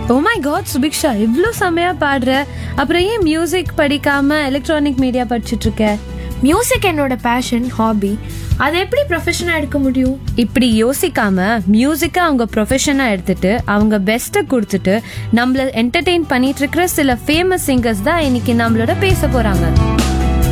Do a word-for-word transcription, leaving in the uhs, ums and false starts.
Oh my God Subiksha, இவ்ளோ செமையா பாடுற. அப்புறம் ஏன் மியூசிக் படிக்காம எலக்ட்ரானிக் மீடியா படிச்சுட்டு இருக்க? மியூசிக் என்னோட பேஷன், ஹாபி. அதை எப்படி ப்ரொஃபஷனா எடுக்க முடியும்? இப்படி யோசிக்காம மியூசிக்கை அவங்க ப்ரொஃபஷனா எடுத்துட்டு அவங்க பெஸ்ட்டை கொடுத்துட்டு நம்மள என்டர்டெயின் பண்ணிட்டு இருக்கிற சில ஃபேமஸ் சிங்கர்ஸ் தான் இன்னைக்கு நம்மளோட பேச போறாங்க.